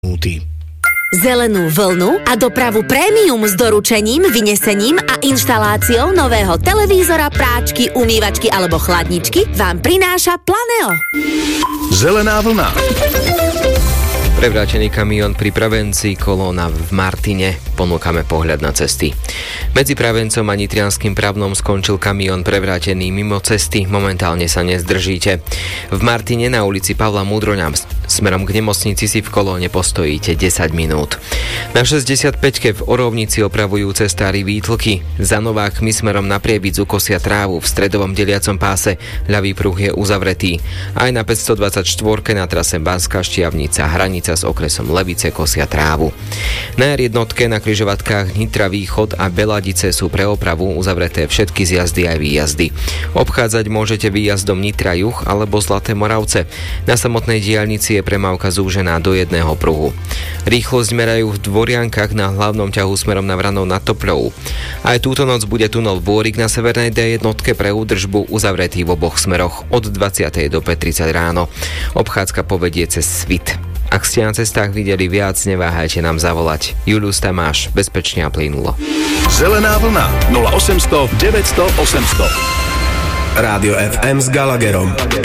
Zelenú vlnu a dopravu prémium s doručením, vynesením a inštaláciou nového televízora, práčky, umývačky alebo chladničky vám prináša Planeo. Zelená vlna. Prevrátený kamión pri Pravenci, kolóna v Martine. Ponúkame pohľad na cesty. Medzi Pravencom a Nitrianskym Pravnom skončil kamión prevrátený mimo cesty. Momentálne sa nezdržíte. V Martine na ulici Pavla Múdroňa smerom k nemocnici si v kolóne postojíte 10 minút. Na 65-ke v Orovnici opravujú cestári výtlky. Za Novákmi smerom na Prievidzu kosia trávu. V stredovom deliacom páse ľavý pruh je uzavretý. Aj na 524-ke na trase Banská Štiavnica hranica s okresom Levice kosia trávu. Na R1 na križovatkách Nitra Východ a Beladice sú pre opravu uzavreté všetky zjazdy aj výjazdy. Obchádzať môžete výjazdom Nitra Juh alebo Zlaté Moravce. Na samotnej diaľnici je premávka zúžená do jedného pruhu. Rýchlosť merajú v Dvoriankach na hlavnom ťahu smerom na Vranov nad Topľou. Aj túto noc bude tunel Bôrik na severnej D1 pre údržbu uzavretý v oboch smeroch od 20. do 5:30 ráno. Obchádzka povedie cez Svit. Ak ste na cestách videli viac, neváhajte nám zavolať. Julius Tamáš, bezpečne a plynulo. Zelená vlna 0800 900 800. Rádio FM s Gallagherom.